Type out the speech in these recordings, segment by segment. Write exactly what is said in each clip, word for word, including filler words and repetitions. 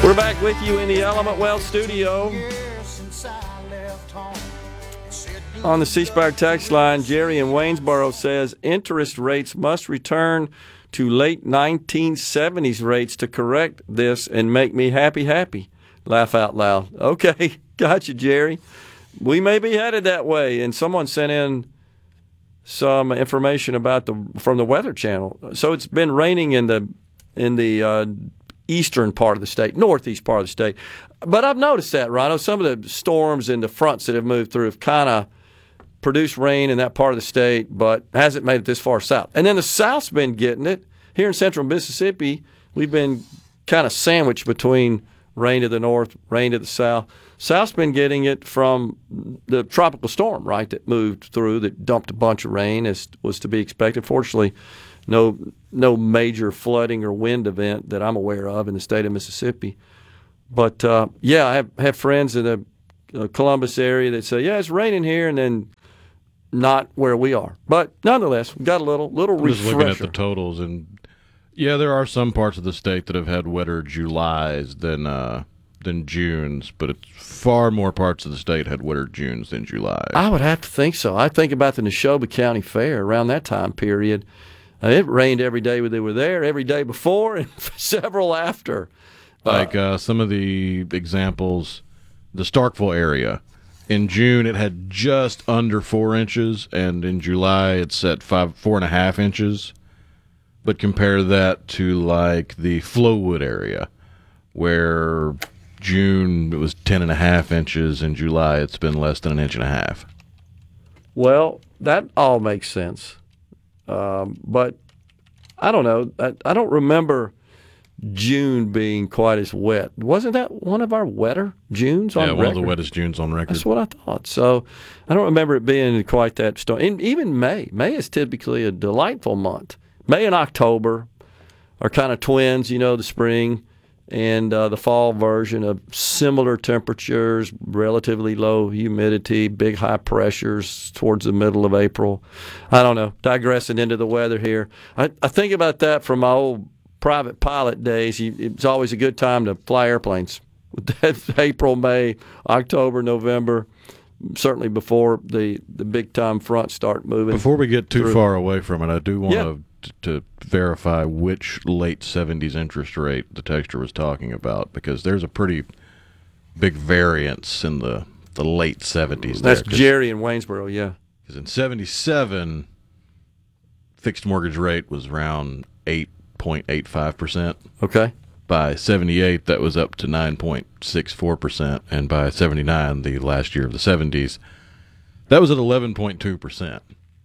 We're back with you in the Element Wealth studio. On the C Spire text line, Jerry in Waynesboro says interest rates must return to late nineteen seventies rates to correct this and make me happy, happy. Laugh out loud. Okay, gotcha, Jerry. We may be headed that way. And someone sent in some information about the from the Weather Channel. So it's been raining in the in the uh, eastern part of the state, northeast part of the state. But I've noticed that, Rhino. Some of the storms and the fronts that have moved through have kind of produced rain in that part of the state, but hasn't made it this far south. And then the South's been getting it. Here in central Mississippi, we've been kind of sandwiched between rain to the north, rain to the south. South's been getting it from the tropical storm, right, that moved through, that dumped a bunch of rain, as was to be expected. Fortunately, no no major flooding or wind event that I'm aware of in the state of Mississippi. But, uh, yeah, I have, have friends in the uh, Columbus area that say, yeah, it's raining here, and then not where we are. But nonetheless, we've got a little little I'm refresher. just looking at the totals, and yeah, there are some parts of the state that have had wetter Julys than uh, than Junes, but it's far more parts of the state had wetter Junes than Julys. I would have to think so. I think about the Neshoba County Fair around that time period. Uh, it rained every day they were there, every day before, and several after. Like uh, some of the examples, the Starkville area. In June, it had just under four inches, and in July, it's at five, four and a half inches. But compare that to like the Flowood area, where June it was ten and a half inches, in July it's been less than an inch and a half. Well, that all makes sense, um, but I don't know. I, I don't remember June being quite as wet. Wasn't that one of our wetter Junes on yeah, record? one of the wettest Junes on record. That's what I thought. So I don't remember it being quite that storm. And even May. May is typically a delightful month. May and October are kind of twins, you know, the spring and uh, the fall version of similar temperatures, relatively low humidity, big high pressures towards the middle of April. I don't know, digressing into the weather here. I, I think about that from my old private pilot days. You, it's always a good time to fly airplanes. That's April, May, October, November, certainly before the, the big-time fronts start moving. Before we get too through. far away from it, I do want Yeah. to to verify which late seventies interest rate the texture was talking about, because there's a pretty big variance in the, the late seventies. That's there, Jerry in Waynesboro, yeah. Because in seventy-seven, fixed mortgage rate was around eight point eight five percent. Okay. By seventy-eight, that was up to nine point six four percent. And by seventy-nine, the last year of the seventies, that was at eleven point two percent.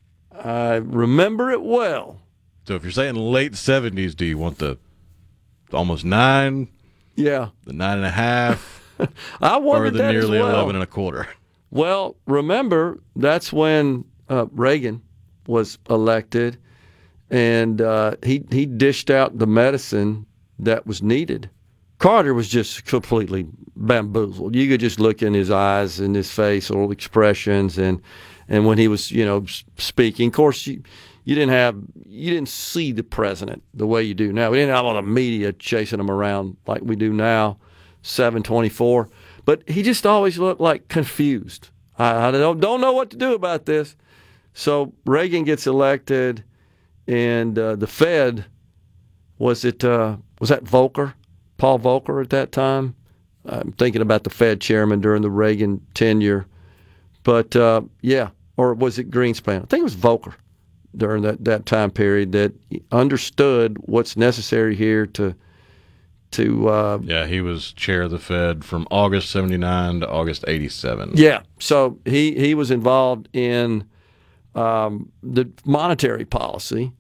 I remember it well. So if you're saying late seventies, do you want the almost nine, Yeah. the nine and a half, I or wondered the that nearly as well. eleven and a quarter? Well, remember, that's when uh, Reagan was elected, and uh, he, he dished out the medicine that was needed. Carter was just completely bamboozled. You could just look in his eyes and his facial expressions, and and when he was, you know, speaking. Of course, you, you didn't have you didn't see the president the way you do now. We didn't have all the media chasing him around like we do now, seven twenty-four. But he just always looked like confused. I, I don't don't know what to do about this. So Reagan gets elected, and uh, the Fed was it uh, was that Volcker, Paul Volcker at that time. I'm thinking about the Fed chairman during the Reagan tenure, but uh, yeah, or was it Greenspan? I think it was Volcker during that, that time period that understood what's necessary here to to uh, Yeah, he was chair of the Fed from August seventy-nine to August eighty-seven. Yeah, so he, he was involved in um, the monetary policy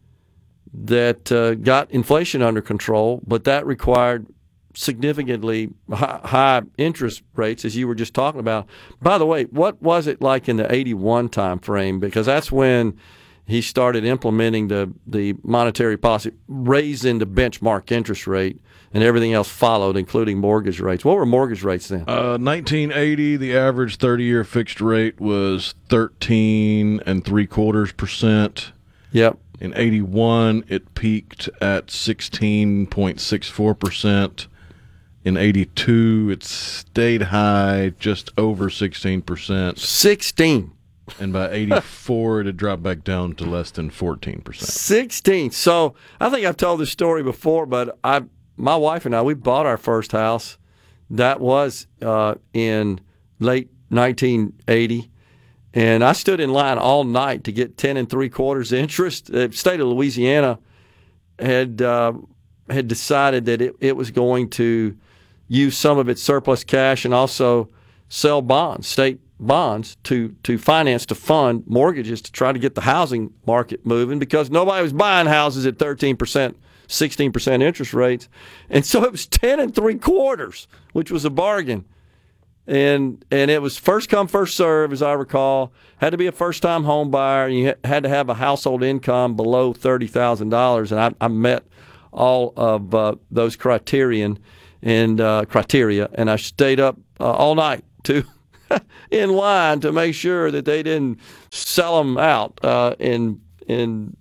that uh, got inflation under control, but that required significantly high, high interest rates, as you were just talking about. By the way, what was it like in the eighty-one time frame? Because that's when he started implementing the, the monetary policy, raising the benchmark interest rate, and everything else followed, including mortgage rates. What were mortgage rates then? Uh, nineteen eighty, the average thirty-year fixed rate was thirteen and three quarters percent. Yep. In eighty-one, it peaked at sixteen point six four percent, In eighty-two, it stayed high, just over sixteen percent. sixteen. And by eighty-four, it had dropped back down to less than fourteen percent. sixteen. So I think I've told this story before, but I, my wife and I, we bought our first house. That was uh, in late nineteen eighty. And I stood in line all night to get ten and three quarters interest. The state of Louisiana had uh, had decided that it, it was going to use some of its surplus cash and also sell bonds, state bonds, to to finance, to fund mortgages to try to get the housing market moving, because nobody was buying houses at thirteen percent, sixteen percent interest rates. And so it was ten and three quarters, which was a bargain. And and it was first come, first serve, as I recall. Had to be a first-time home buyer. You had to have a household income below thirty thousand dollars. And I, I met all of uh, those criterion and uh, criteria, and I stayed up uh, all night to in line to make sure that they didn't sell them out uh, and and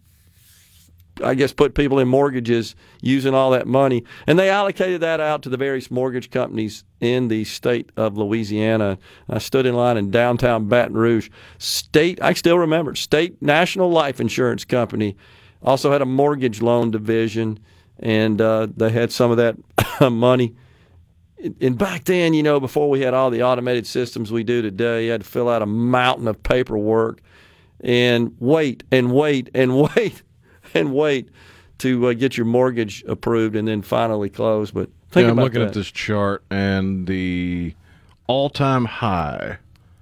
I guess put people in mortgages using all that money. And they allocated that out to the various mortgage companies in the state of Louisiana. I stood in line in downtown Baton Rouge. State, I still remember, State National Life Insurance Company also had a mortgage loan division, and uh, they had some of that money. And back then, you know, before we had all the automated systems we do today, you had to fill out a mountain of paperwork and wait and wait and wait and wait to uh, get your mortgage approved and then finally close. But think yeah, about I'm looking that. at this chart, and the all-time high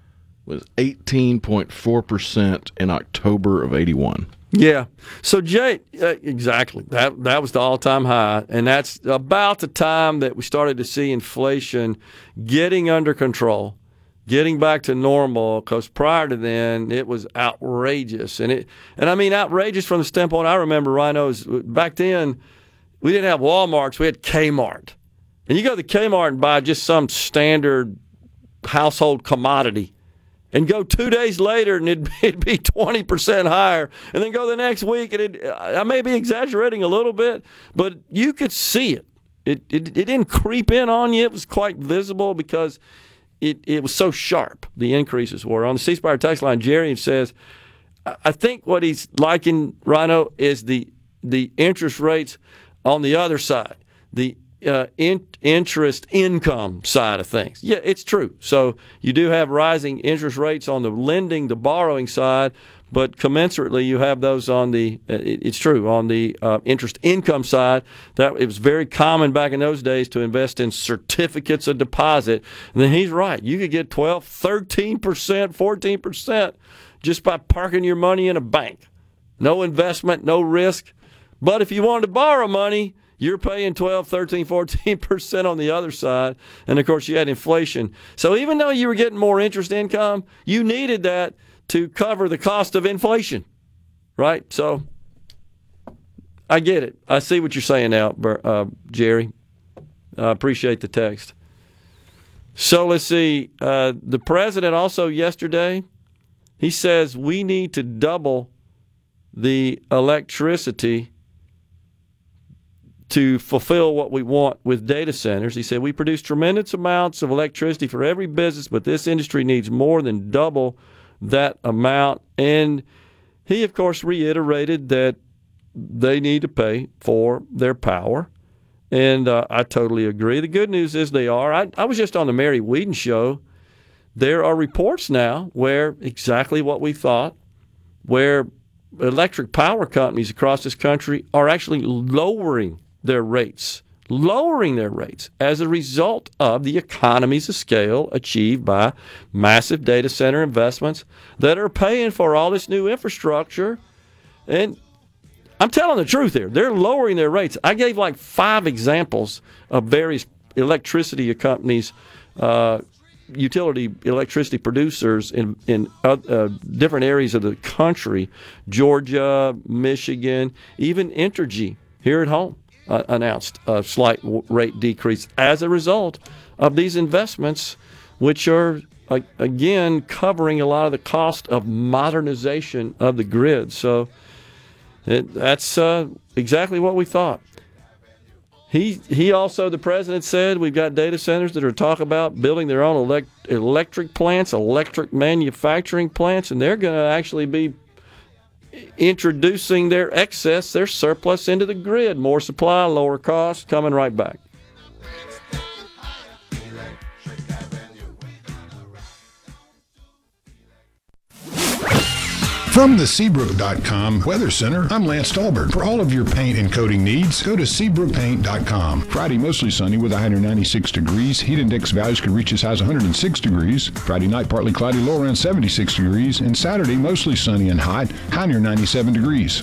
was eighteen point four percent in October of eighty-one. Yeah. So, Jay, uh, exactly. That that was the all-time high, and that's about the time that we started to see inflation getting under control, getting back to normal, because prior to then, it was outrageous. And, it, and I mean outrageous from the standpoint, I remember, Rhinos, back then, we didn't have Walmarts, we had Kmart. And you go to Kmart and buy just some standard household commodity, and go two days later and it'd, it'd be twenty percent higher. And then go the next week, and it, I may be exaggerating a little bit, but you could see it. It, it. it didn't creep in on you. It was quite visible because it, it was so sharp, the increases were. On the C Spire text line, Jerry says, I think what he's liking, Rhino, is the the interest rates on the other side, the uh, in, interest income side of things. Yeah, it's true. So you do have rising interest rates on the lending, the borrowing side, but commensurately you have those on the, it, it's true, on the uh, interest income side. That it was very common back in those days to invest in certificates of deposit. And then he's right. You could get twelve, thirteen percent, fourteen percent just by parking your money in a bank. No investment, no risk. But if you wanted to borrow money, you're paying twelve, thirteen, fourteen percent on the other side. And, of course, you had inflation. So even though you were getting more interest income, you needed that to cover the cost of inflation, right? So I get it. I see what you're saying now, uh, Jerry. I appreciate the text. So let's see. Uh, the president also yesterday, he says we need to double the electricity to fulfill what we want with data centers. He said we produce tremendous amounts of electricity for every business, but this industry needs more than double that amount. And he, of course, reiterated that they need to pay for their power. And uh, I totally agree. The good news is they are. I, I was just on the Mary Whedon show. There are reports now where exactly what we thought, where electric power companies across this country are actually lowering their rates, lowering their rates as a result of the economies of scale achieved by massive data center investments that are paying for all this new infrastructure. And I'm telling the truth here. They're lowering their rates. I gave like five examples of various electricity companies, uh, utility electricity producers in, in uh, uh, different areas of the country, Georgia, Michigan, even Entergy here at home uh, announced a slight w- rate decrease as a result of these investments, which are, uh, again, covering a lot of the cost of modernization of the grid. So it, that's uh, exactly what we thought. He he also, the president said, we've got data centers that are talking about building their own elect, electric plants, electric manufacturing plants, and they're going to actually be introducing their excess, their surplus into the grid. More supply, lower costs, coming right back. From the Seabrook dot com Weather Center, I'm Lance Stolberg. For all of your paint and coating needs, go to Seabrook Paint dot com. Friday, mostly sunny with a high near ninety-six degrees. Heat index values could reach as high as one hundred six degrees. Friday night, partly cloudy, low around seventy-six degrees. And Saturday, mostly sunny and hot, high near ninety-seven degrees.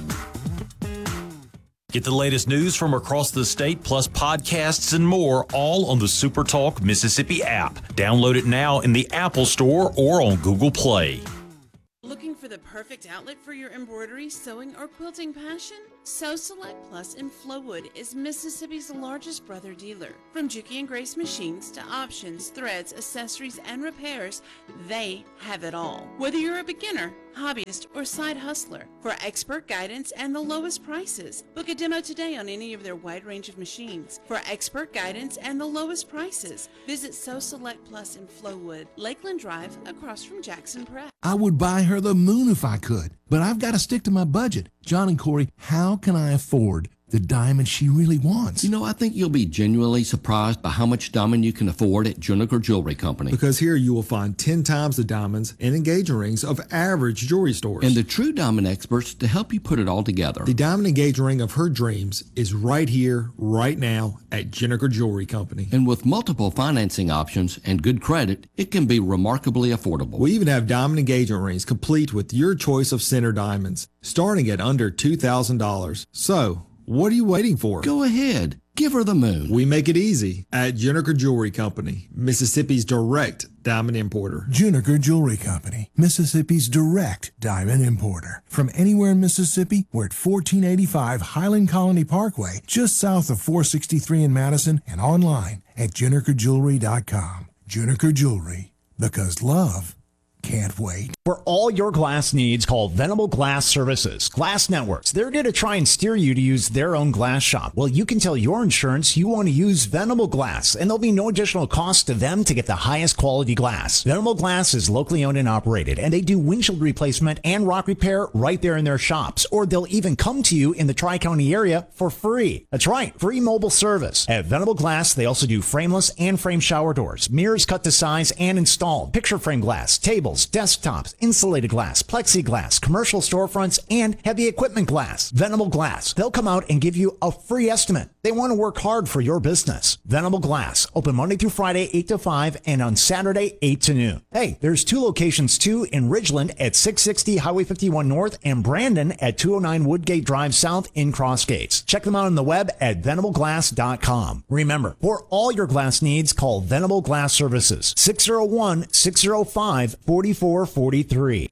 Get the latest news from across the state, plus podcasts and more, all on the SuperTalk Mississippi app. Download it now in the Apple Store or on Google Play. Looking for the perfect outlet for your embroidery, sewing, or quilting passion? Sew Select Plus in Flowood is Mississippi's largest brother dealer. From Juki and Grace machines to options, threads, accessories, and repairs, they have it all. Whether you're a beginner, hobbyist, or side hustler, for expert guidance and the lowest prices, book a demo today on any of their wide range of machines. For expert guidance and the lowest prices, visit Sew Select Plus in Flowood, Lakeland Drive, across from Jackson Prep. I would buy her the moon if I could, but I've got to stick to my budget. John and Corey, how can I afford the diamond she really wants? You know, I think you'll be genuinely surprised by how much diamond you can afford at Juniker Jewelry Company. Because here you will find ten times the diamonds and engagement rings of average jewelry stores. And the true diamond experts to help you put it all together. The diamond engagement ring of her dreams is right here, right now at Juniker Jewelry Company. And with multiple financing options and good credit, it can be remarkably affordable. We even have diamond engagement rings complete with your choice of center diamonds, starting at under two thousand dollars. So, what are you waiting for? Go ahead. Give her the moon. We make it easy at Juniker Jewelry Company, Mississippi's direct diamond importer. Juniker Jewelry Company, Mississippi's direct diamond importer. From anywhere in Mississippi, we're at fourteen eighty-five Highland Colony Parkway, just south of four sixty-three in Madison, and online at Juniker Jewelry dot com. Juniker Jewelry, because love can't wait. For all your glass needs, call Venable Glass Services. Glass Networks. They're going to try and steer you to use their own glass shop. Well, you can tell your insurance you want to use Venable Glass, and there'll be no additional cost to them to get the highest quality glass. Venable Glass is locally owned and operated, and they do windshield replacement and rock repair right there in their shops, or they'll even come to you in the Tri-County area for free. That's right, free mobile service. At Venable Glass, they also do frameless and frame shower doors, mirrors cut to size and installed, picture frame glass, tables, desktops, insulated glass, plexiglass, commercial storefronts, and heavy equipment glass. Venable Glass. They'll come out and give you a free estimate. They want to work hard for your business. Venable Glass. Open Monday through Friday, eight to five, and on Saturday, eight to noon. Hey, there's two locations too, in Ridgeland at six sixty Highway fifty-one North and Brandon at two oh nine Woodgate Drive South in Cross Gates. Check them out on the web at venable glass dot com. Remember, for all your glass needs, call Venable Glass Services. six oh one, six oh five, four four four three.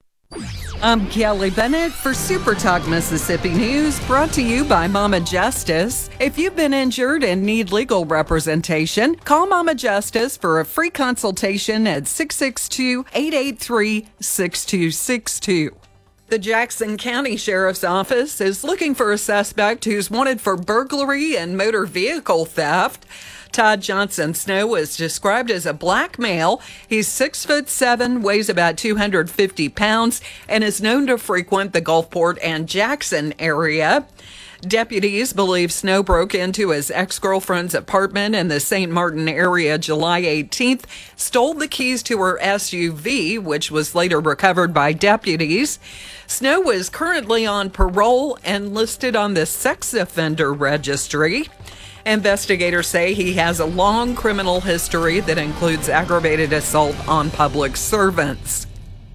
I'm Kelly Bennett for Super Talk Mississippi News, brought to you by Mama Justice. If you've been injured and need legal representation, call Mama Justice for a free consultation at six six two, eight eight three, six two six two. The Jackson County Sheriff's Office is looking for a suspect who's wanted for burglary and motor vehicle theft. Todd Johnson Snow is described as a black male. He's six foot seven, weighs about two hundred fifty pounds, and is known to frequent the Gulfport and Jackson area. Deputies believe Snow broke into his ex-girlfriend's apartment in the Saint Martin area July eighteenth, stole the keys to her S U V, which was later recovered by deputies. Snow is currently on parole and listed on the sex offender registry. Investigators say he has a long criminal history that includes aggravated assault on public servants.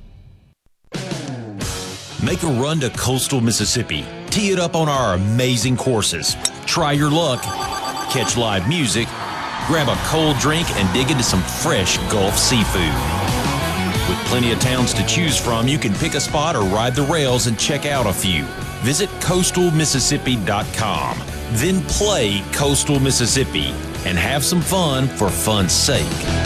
Make a run to coastal Mississippi. Tee it up on our amazing courses. Try your luck. Catch live music. Grab a cold drink and dig into some fresh Gulf seafood. With plenty of towns to choose from, you can pick a spot or ride the rails and check out a few. Visit coastal mississippi dot com. Then play Coastal Mississippi and have some fun for fun's sake.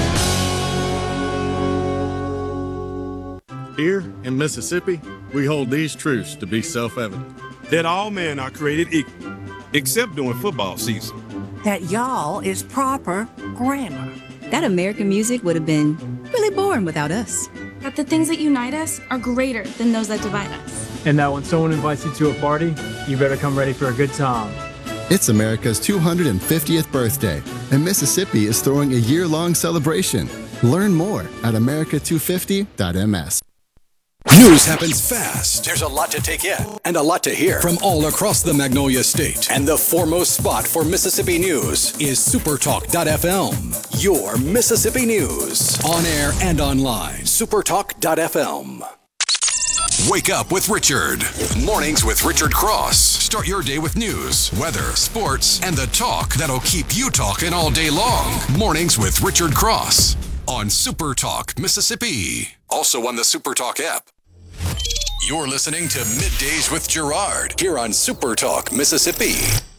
Here in Mississippi, we hold these truths to be self-evident. That all men are created equal, except during football season. that y'all is proper grammar. That American music would have been really boring without us. That the things that unite us are greater than those that divide us. And that when someone invites you to a party, you better come ready for a good time. It's America's two hundred fiftieth birthday, and Mississippi is throwing a year-long celebration. Learn more at america two fifty dot m s. News happens fast. There's a lot to take in and a lot to hear from all across the Magnolia State. And the foremost spot for Mississippi news is supertalk dot f m. Your Mississippi news. On air and online. supertalk dot f m. Wake up with Richard. Mornings with Richard Cross. Start your day with news, weather, sports, and the talk that'll keep you talking all day long. Mornings with Richard Cross on SuperTalk Mississippi. Also on the SuperTalk app. You're listening to Middays with Gerard here on SuperTalk Mississippi.